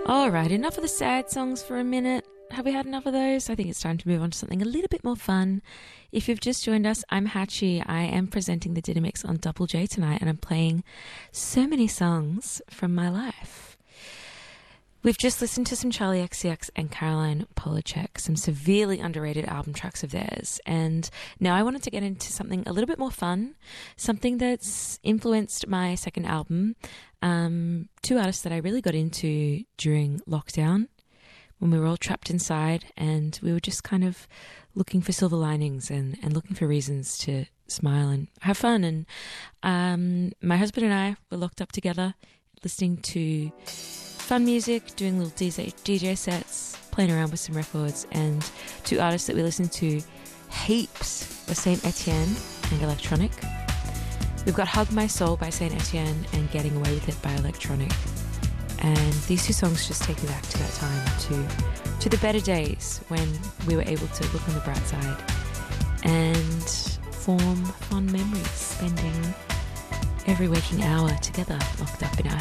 All right, enough of the sad songs for a minute. Have we had enough of those? I think it's time to move on to something a little bit more fun. If you've just joined us, I'm Hatchie. I am presenting the Dinner Mix on Double J tonight, and I'm playing so many songs from my life. We've just listened to some Charlie XCX and Caroline Polachek, some severely underrated album tracks of theirs. And now I wanted to get into something a little bit more fun, something that's influenced my second album. Two artists that I really got into during lockdown when we were all trapped inside and we were just kind of looking for silver linings and looking for reasons to smile and have fun. And my husband and I were locked up together listening to fun music, doing little DJ sets, playing around with some records, and two artists that we listened to heaps were Saint Etienne and Electronic. We've got Hug My Soul by Saint Etienne and Getting Away With It by Electronic. And these two songs just take me back to that time, to the better days when we were able to look on the bright side and form fond memories, spending every waking hour together locked up in our